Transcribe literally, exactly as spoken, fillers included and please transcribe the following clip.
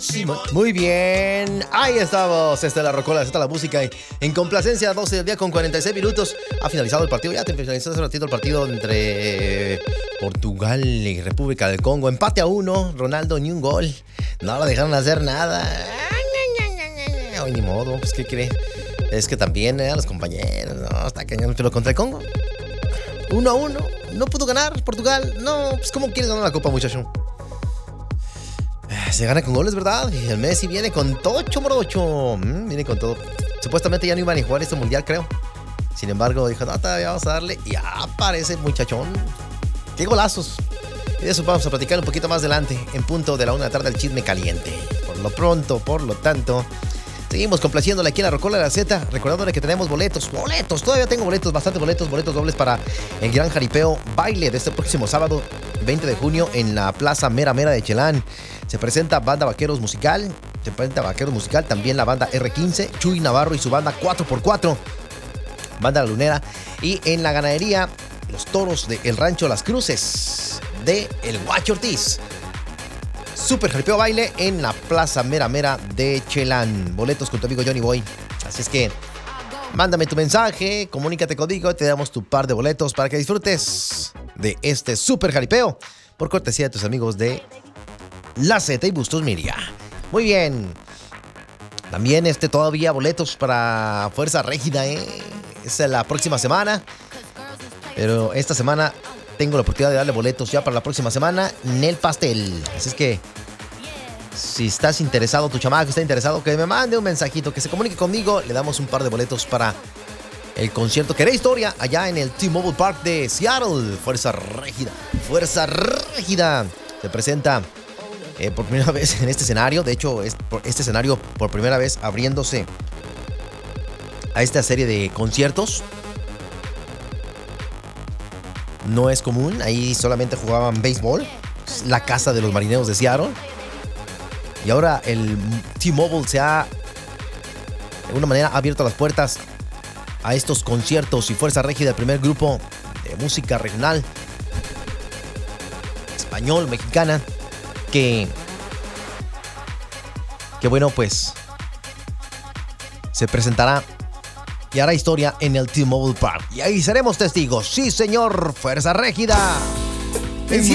Muy bien, ahí estamos. Esta es la Rocola, esta es la música. En complacencia, doce del día con cuarenta y seis minutos. Ha finalizado el partido. Ya te finalizó hace ratito el partido entre Portugal y República del Congo. Empate a uno. Ronaldo ni un gol. No lo dejaron hacer nada. Ay, ni modo, pues ¿qué cree? Es que también eh, los compañeros. No, está cañón. Pero contra el Congo, uno a uno. No pudo ganar Portugal. No, pues ¿cómo quieres ganar la copa, muchacho? Se gana con goles, ¿verdad? Y el Messi viene con tocho morocho. Mm, viene con todo. Supuestamente ya no iban a jugar este mundial, creo. Sin embargo, dijo, no, todavía vamos a darle. Y aparece el muchachón. ¡Qué golazos! Y de eso vamos a platicar un poquito más adelante. En punto de la una de la tarde, el chisme caliente. Por lo pronto, por lo tanto, seguimos complaciéndole aquí a la Rocola de la Z. Recordándole que tenemos boletos. ¡Boletos! Todavía tengo boletos, bastante boletos. Boletos dobles para el gran jaripeo baile de este próximo sábado, veinte de junio, en la Plaza Mera Mera de Chelán. Se presenta Banda Vaqueros Musical, se presenta Vaqueros Musical, también la banda R quince, Chuy Navarro y su banda cuatro por cuatro, Banda La Lunera, y en la ganadería, los toros de El Rancho Las Cruces, de El Guacho Ortiz. Super jaripeo baile en la Plaza Mera Mera de Chelán. Boletos con tu amigo Johnny Boy. Así es que mándame tu mensaje, comunícate conmigo y te damos tu par de boletos para que disfrutes de este super jaripeo por cortesía de tus amigos de La Z y Bustos Miria. Muy bien. También este todavía boletos para Fuerza Régida, ¿eh? Es la próxima semana. Pero esta semana tengo la oportunidad de darle boletos ya para la próxima semana en el pastel. Así es que si estás interesado, tu chamaco está interesado, que me mande un mensajito, que se comunique conmigo. Le damos un par de boletos para el concierto que hará historia allá en el T-Mobile Park de Seattle. Fuerza Régida. Fuerza Régida. Se presenta Eh, por primera vez en este escenario. De hecho, es por este escenario por primera vez abriéndose a esta serie de conciertos. No es común. Ahí solamente jugaban béisbol. Es la casa de los marineros de Seattle. Y ahora el T-Mobile se ha, de alguna manera, abierto las puertas a estos conciertos. Y Fuerza Régida, el primer grupo de música regional español, mexicana, que, que bueno, pues se presentará y hará historia en el T-Mobile Park. Y ahí seremos testigos. Sí, señor. Fuerza Régida.